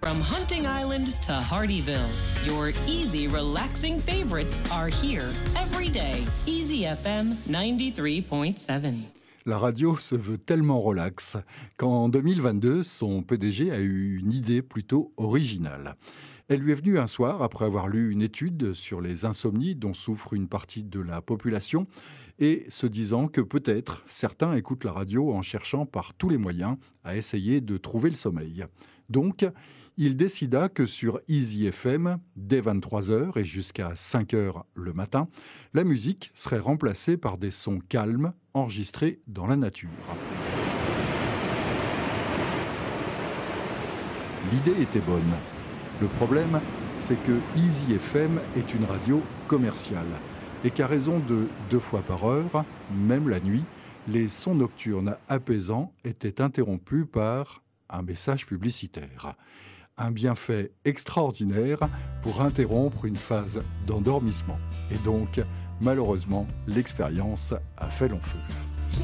From Hunting Island to Hardyville, your easy, relaxing favorites are here every day. Easy FM 93.7. La radio se veut tellement relax qu'en 2022, son PDG a eu une idée plutôt originale. Elle lui est venue un soir après avoir lu une étude sur les insomnies dont souffre une partie de la population et se disant que peut-être certains écoutent la radio en cherchant par tous les moyens à essayer de trouver le sommeil. Donc, il décida que sur Easy FM, dès 23h et jusqu'à 5h le matin, la musique serait remplacée par des sons calmes enregistrés dans la nature. L'idée était bonne. Le problème, c'est que Easy FM est une radio commerciale et qu'à raison de 2 fois par heure, même la nuit, les sons nocturnes apaisants étaient interrompus par un message publicitaire. Un bienfait extraordinaire pour interrompre une phase d'endormissement. Et donc, malheureusement, l'expérience a fait long feu.